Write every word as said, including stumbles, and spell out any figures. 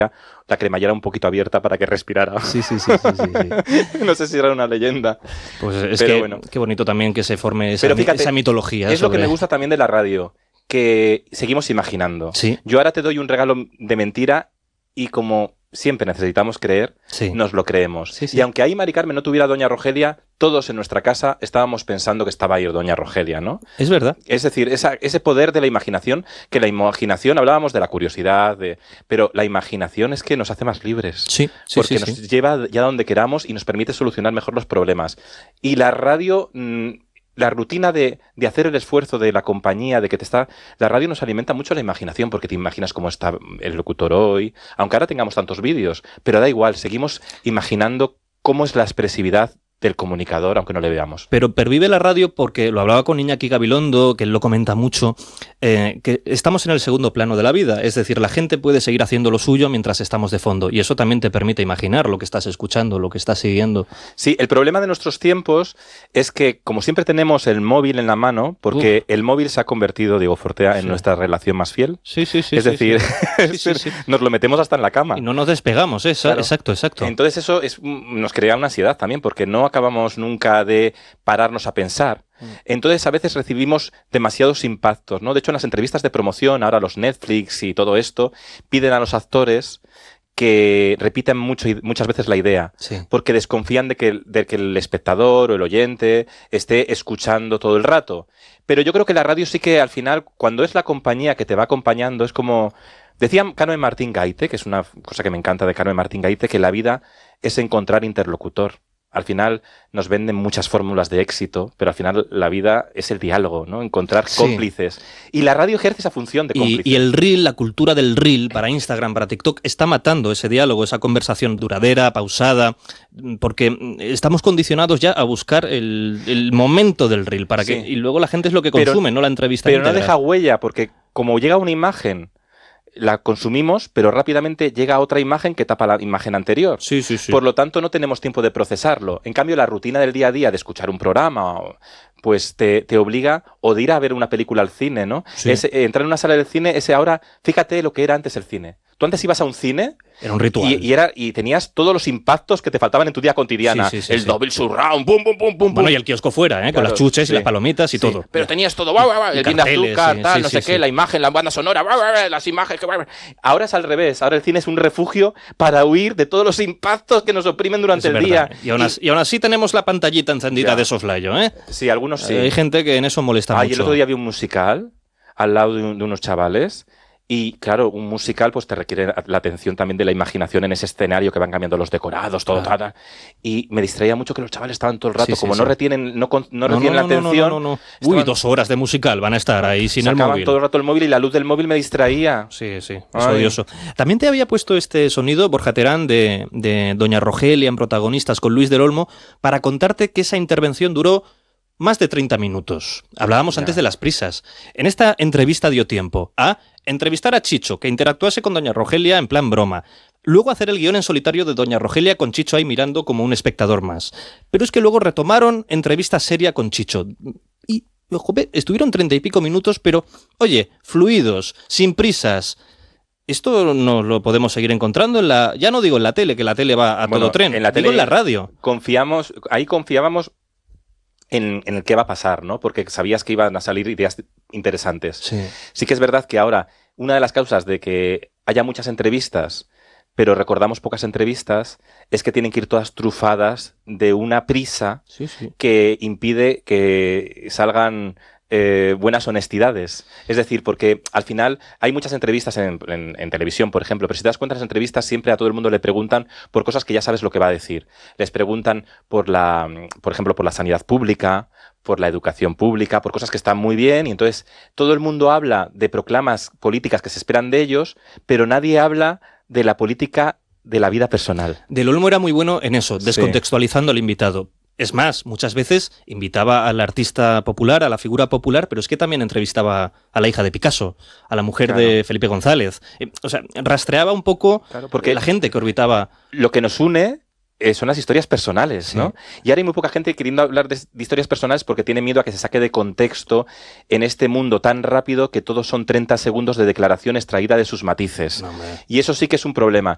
la cremallera un poquito abierta para que respirara. Sí, sí, sí, sí, sí, sí. No sé si era una leyenda. Pues es pero que bueno. Qué bonito también que se forme esa, Pero fíjate, esa mitología. Es sobre... lo que me gusta también de la radio, que seguimos imaginando. Sí. Yo ahora te doy un regalo de mentira y como siempre necesitamos creer, sí. nos lo creemos. Sí, sí. Y aunque ahí Mari Carmen no tuviera Doña Rogelia, todos en nuestra casa estábamos pensando que estaba ahí Doña Rogelia, ¿no? Es verdad. Es decir, esa, ese poder de la imaginación, que la imaginación, hablábamos de la curiosidad, de, pero la imaginación es que nos hace más libres. Sí, sí, porque sí, nos sí. lleva ya donde queramos y nos permite solucionar mejor los problemas. Y la radio... Mmm, la rutina de, de hacer el esfuerzo de la compañía, de que te está... La radio nos alimenta mucho la imaginación, porque te imaginas cómo está el locutor hoy, aunque ahora tengamos tantos vídeos, pero da igual, seguimos imaginando cómo es la expresividad del comunicador, aunque no le veamos. Pero pervive la radio porque, lo hablaba con Iñaki Gabilondo, que él lo comenta mucho, eh, que estamos en el segundo plano de la vida, es decir, la gente puede seguir haciendo lo suyo mientras estamos de fondo, y eso también te permite imaginar lo que estás escuchando, lo que estás siguiendo. Sí, el problema de nuestros tiempos es que, como siempre tenemos el móvil en la mano, porque Uf. el móvil se ha convertido, Diego Fortea, en sí. nuestra relación más fiel. Sí, sí, sí. Es sí, decir, sí. Sí, sí, sí. nos lo metemos hasta en la cama. Y no nos despegamos, esa, claro. exacto, exacto. Entonces eso es, nos crea una ansiedad también, porque no acabamos nunca de pararnos a pensar. Entonces a veces recibimos demasiados impactos, ¿no? De hecho, en las entrevistas de promoción, ahora los Netflix y todo esto, piden a los actores que repiten mucho, muchas veces la idea, sí. porque desconfían de que, de que el espectador o el oyente esté escuchando todo el rato. Pero yo creo que la radio sí que al final, cuando es la compañía que te va acompañando, es como... Decía Cano Martín Gaite, que es una cosa que me encanta de Cano Martín Gaite, que la vida es encontrar interlocutor. Al final nos venden muchas fórmulas de éxito, pero al final la vida es el diálogo, ¿no? Encontrar sí. cómplices. Y la radio ejerce esa función de cómplice. Y, y el reel, la cultura del reel para Instagram, para TikTok, está matando ese diálogo, esa conversación duradera, pausada, porque estamos condicionados ya a buscar el, el momento del reel, para que, sí. y luego la gente es lo que consume, pero, no la entrevista Pero íntegra. No deja huella, porque como llega una imagen... la consumimos, pero rápidamente llega otra imagen que tapa la imagen anterior. Sí, sí, sí. Por lo tanto, no tenemos tiempo de procesarlo. En cambio, la rutina del día a día de escuchar un programa, pues te, te obliga, o de ir a ver una película al cine, ¿no? Sí. Es, eh, entrar en una sala del cine, ese ahora, fíjate lo que era antes el cine. Tú antes ibas a un cine... Era un ritual. Y, y, era, y tenías todos los impactos que te faltaban en tu día cotidiana. Sí, sí, sí, el sí. double surround, pum, pum, pum, pum. Bueno, y el kiosco fuera, ¿eh? Claro, con las chuches sí. y las palomitas y sí. todo. Pero tenías todo, guau, guau, el bien de azúcar, sí, tal, sí, no sé sí, qué, sí. la imagen, la banda sonora, guau, guau, las imágenes. Guau. Ahora es al revés. Ahora el cine es un refugio para huir de todos los impactos que nos oprimen durante es el verdad. día. Y aún, así, y aún así tenemos la pantallita encendida ya. de soslayo, ¿eh? Sí, algunos sí. Hay gente que en eso molesta ah, mucho. Y el otro día vi un musical al lado de, un, de unos chavales. Y claro, un musical pues te requiere la atención también de la imaginación en ese escenario que van cambiando los decorados, todo, claro. tal, y me distraía mucho que los chavales estaban todo el rato, sí, como sí, no sí. retienen, no, no, no retienen no, no, la atención. No, no, no, no. Uy, dos horas de musical van a estar ahí sin el móvil. Sacaban todo el rato el móvil y la luz del móvil me distraía. Sí, sí, es odioso. También te había puesto este sonido, Borja Terán, de, de Doña Rogelia en Protagonistas con Luis del Olmo, para contarte que esa intervención duró más de treinta minutos. Hablábamos ya. antes de las prisas. En esta entrevista dio tiempo a entrevistar a Chicho, que interactuase con Doña Rogelia en plan broma. Luego hacer el guión en solitario de Doña Rogelia con Chicho ahí mirando como un espectador más. Pero es que luego retomaron entrevista seria con Chicho. Y, joder, estuvieron treinta y pico minutos, pero, oye, fluidos, sin prisas. Esto no lo podemos seguir encontrando en la... Ya no digo en la tele, que la tele va a bueno, todo tren. En la digo tele en la radio. Confiamos, ahí confiábamos... En, en el qué va a pasar, ¿no? Porque sabías que iban a salir ideas interesantes. Sí. Sí que es verdad que ahora una de las causas de que haya muchas entrevistas, pero recordamos pocas entrevistas, es que tienen que ir todas trufadas de una prisa sí, sí. que impide que salgan eh, buenas honestidades. Es decir, porque al final hay muchas entrevistas en, en, en televisión, por ejemplo, pero si te das cuenta, las entrevistas siempre a todo el mundo le preguntan por cosas que ya sabes lo que va a decir. Les preguntan por la, por ejemplo, por la sanidad pública, por la educación pública, por cosas que están muy bien, y entonces todo el mundo habla de proclamas políticas que se esperan de ellos, pero nadie habla de la política de la vida personal. Del Olmo era muy bueno en eso, descontextualizando sí. al invitado. Es más, muchas veces invitaba al artista popular, a la figura popular, pero es que también entrevistaba a la hija de Picasso, a la mujer claro. de Felipe González. O sea, rastreaba un poco claro, porque la gente que orbitaba. Lo que nos une eh, son las historias personales, sí. ¿no? Y ahora hay muy poca gente queriendo hablar de, de historias personales porque tiene miedo a que se saque de contexto en este mundo tan rápido que todos son treinta segundos de declaración extraída de sus matices. No, y eso sí que es un problema.